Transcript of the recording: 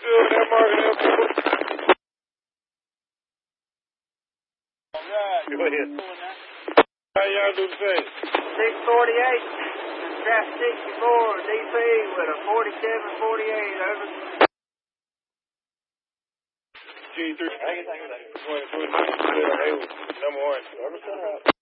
good. That market up. All right. Go ahead. How y'all do the same? 648. Traffic 64 DP with a 4748 over. G3. Number one.